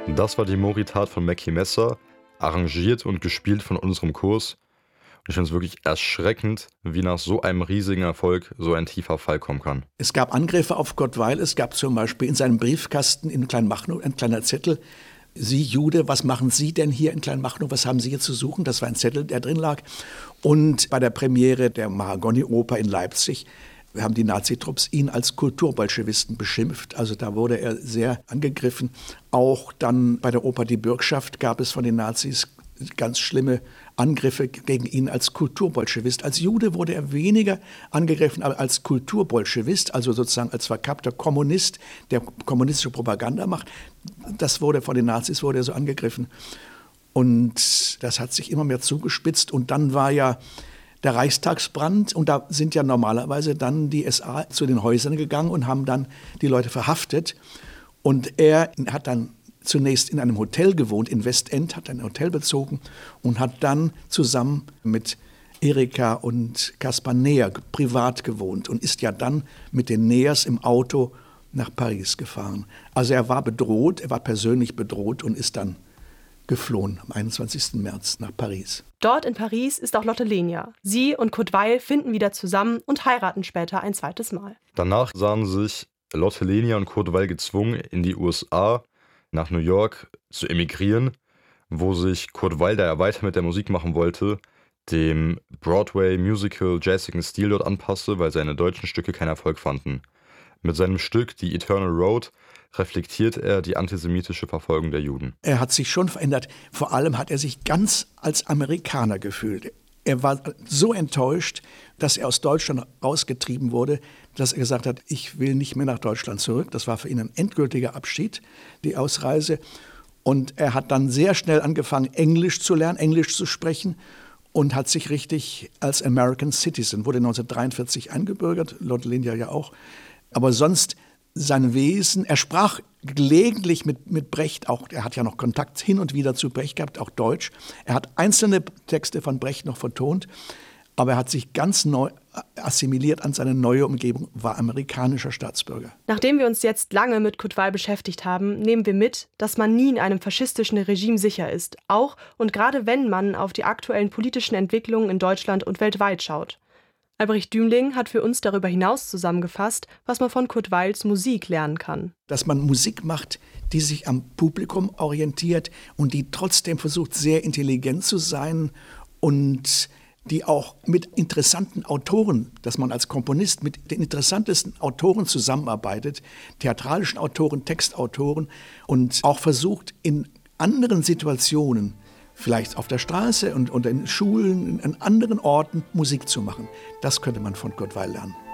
Das war die Moritat von Mackie Messer, arrangiert und gespielt von unserem Kurs. Und ich finde es wirklich erschreckend, wie nach so einem riesigen Erfolg so ein tiefer Fall kommen kann. Es gab Angriffe auf Kurt Weill. Es gab zum Beispiel in seinem Briefkasten in Kleinmachnow ein kleiner Zettel: Sie Jude, was machen Sie denn hier in Kleinmachnow? Was haben Sie hier zu suchen? Das war ein Zettel, der drin lag. Und bei der Premiere der Mahagoni-Oper in Leipzig haben die Nazitrupps ihn als Kulturbolschewisten beschimpft. Also da wurde er sehr angegriffen. Auch dann bei der Oper Die Bürgschaft gab es von den Nazis ganz schlimme Angriffe gegen ihn als Kulturbolschewist. Als Jude wurde er weniger angegriffen, aber als Kulturbolschewist, also sozusagen als verkappter Kommunist, der kommunistische Propaganda macht, das wurde von den Nazis wurde er so angegriffen. Und das hat sich immer mehr zugespitzt. Und dann war ja der Reichstagsbrand, und da sind ja normalerweise dann die SA zu den Häusern gegangen und haben dann die Leute verhaftet. Und er hat dann zunächst in einem Hotel gewohnt, in Westend, hat ein Hotel bezogen und hat dann zusammen mit Erika und Kaspar Neher privat gewohnt und ist ja dann mit den Nehers im Auto nach Paris gefahren. Also er war bedroht, er war persönlich bedroht und ist dann geflohen am 21. März nach Paris. Dort in Paris ist auch Lotte Lenya. Sie und Kurt Weill finden wieder zusammen und heiraten später ein zweites Mal. Danach sahen sich Lotte Lenya und Kurt Weill gezwungen, in die USA, nach New York zu emigrieren, wo sich Kurt Weill, da er weiter mit der Musik machen wollte, dem Broadway-Musical jazzigen Stil dort anpasste, weil seine deutschen Stücke keinen Erfolg fanden. Mit seinem Stück The Eternal Road reflektiert er die antisemitische Verfolgung der Juden. Er hat sich schon verändert. Vor allem hat er sich ganz als Amerikaner gefühlt. Er war so enttäuscht, dass er aus Deutschland rausgetrieben wurde, dass er gesagt hat, ich will nicht mehr nach Deutschland zurück. Das war für ihn ein endgültiger Abschied, die Ausreise. Und er hat dann sehr schnell angefangen, Englisch zu lernen, Englisch zu sprechen und hat sich richtig als American Citizen, wurde 1943 eingebürgert, Lotte Lenya ja auch. Aber sonst sein Wesen, er sprach gelegentlich mit Brecht auch, er hat ja noch Kontakt hin und wieder zu Brecht gehabt, auch Deutsch. Er hat einzelne Texte von Brecht noch vertont, aber er hat sich ganz neu assimiliert an seine neue Umgebung, war amerikanischer Staatsbürger. Nachdem wir uns jetzt lange mit Kurt Weill beschäftigt haben, nehmen wir mit, dass man nie in einem faschistischen Regime sicher ist, auch und gerade wenn man auf die aktuellen politischen Entwicklungen in Deutschland und weltweit schaut. Albrecht Dümling hat für uns darüber hinaus zusammengefasst, was man von Kurt Weills Musik lernen kann. Dass man Musik macht, die sich am Publikum orientiert und die trotzdem versucht, sehr intelligent zu sein und die auch mit interessanten Autoren, dass man als Komponist mit den interessantesten Autoren zusammenarbeitet, theatralischen Autoren, Textautoren, und auch versucht, in anderen Situationen, vielleicht auf der Straße und in Schulen, an anderen Orten Musik zu machen. Das könnte man von Kurt Weill lernen.